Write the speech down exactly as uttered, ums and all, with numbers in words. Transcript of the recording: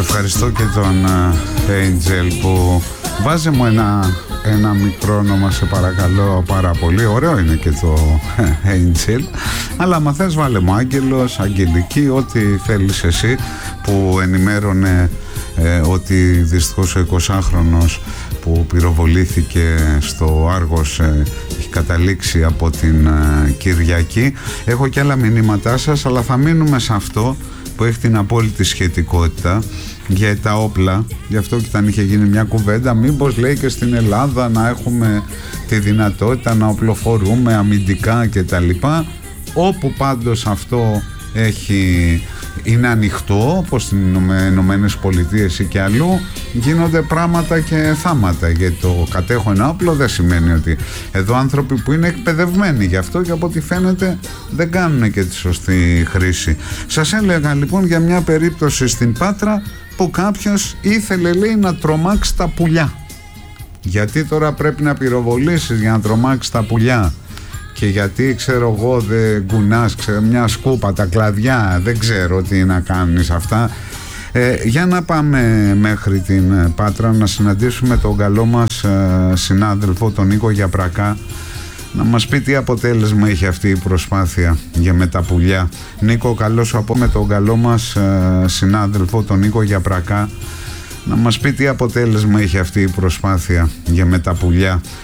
Ευχαριστώ και τον Angel που βάζει μου ένα, ένα μικρό όνομα, σε παρακαλώ πάρα πολύ. Ωραίο είναι και το Angel, αλλά άμα θες βάλε μου Άγγελος, Αγγελική, ό,τι θέλεις εσύ, που ενημέρωνε ε, ότι δυστυχώς ο εικοσάχρονος που πυροβολήθηκε στο Άργος ε, έχει καταλήξει από την ε, Κυριακή. Έχω και άλλα μηνύματά σας, αλλά θα μείνουμε σε αυτό που έχει την απόλυτη σχετικότητα για τα όπλα. Γι' αυτό και όταν είχε γίνει μια κουβέντα, μήπως λέει και στην Ελλάδα να έχουμε τη δυνατότητα να οπλοφορούμε αμυντικά κτλ. Όπου πάντως αυτό έχει, είναι ανοιχτό, όπως στις Ηνωμένες Πολιτείες ή και αλλού, γίνονται πράγματα και θάματα. Γιατί το κατέχω ένα όπλο δεν σημαίνει ότι εδώ άνθρωποι που είναι εκπαιδευμένοι γι' αυτό και από ό,τι φαίνεται δεν κάνουν και τη σωστή χρήση. Σας έλεγα λοιπόν για μια περίπτωση στην Πάτρα που κάποιος ήθελε, λέει, να τρομάξει τα πουλιά. Γιατί τώρα πρέπει να πυροβολήσεις για να τρομάξει τα πουλιά? Και γιατί, ξέρω εγώ, δεν κουνάς μια σκούπα τα κλαδιά, δεν ξέρω τι να κάνεις αυτά. Ε, για να πάμε μέχρι την Πάτρα να συναντήσουμε τον καλό μας ε, συνάδελφο, τον Νίκο Γιαπρακά, να μας πει τι αποτέλεσμα είχε αυτή η προσπάθεια για με τα πουλιά. Νίκο, καλό σου από με τον καλό μας ε, συνάδελφο, τον Νίκο Γιαπρακά, να μας πει τι αποτέλεσμα είχε αυτή η προσπάθεια για με τα πουλιά.